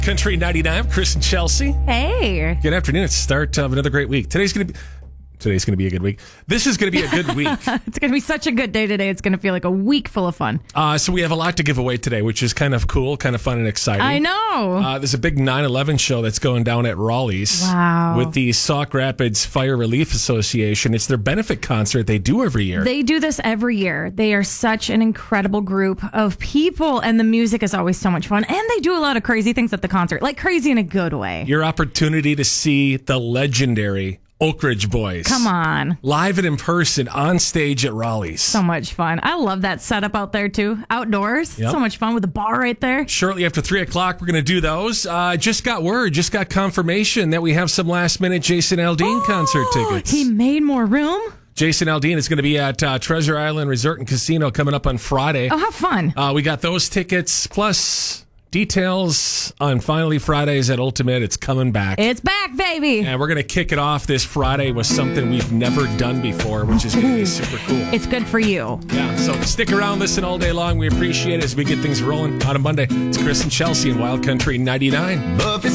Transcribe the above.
Country 99, Chris and Chelsea. Hey. Good afternoon. It's the start of another great week. Today's going to be a good week. This is going to be a good week. It's going to be such a good day today. It's going to feel like a week full of fun. So we have a lot to give away today, which is kind of cool, kind of fun and exciting. I know. There's a big 9/11 show that's going down at Raleigh's. Wow. With the Sauk Rapids Fire Relief Association. It's their benefit concert they do every year. They do this every year. They are such an incredible group of people, and the music is always so much fun. And they do a lot of crazy things at the concert, like crazy in a good way. Your opportunity to see the legendary Oak Ridge Boys. Come on. Live and in person on stage at Raleigh's. So much fun. I love that setup out there, too. Outdoors. Yep. So much fun with the bar right there. Shortly after 3 o'clock, we're going to do those. Just got confirmation that we have some last-minute Jason Aldean concert tickets. He made more room? Jason Aldean is going to be at Treasure Island Resort and Casino coming up on Friday. Oh, how fun. We got those tickets, plus details on Finally Fridays at Ultimate. It's coming back. It's back, baby. And we're going to kick it off this Friday with something we've never done before, which is going to be super cool. It's good for you. Yeah, so stick around, listen all day long. We appreciate it as we get things rolling on a Monday. It's Chris and Chelsea in Wild Country 99.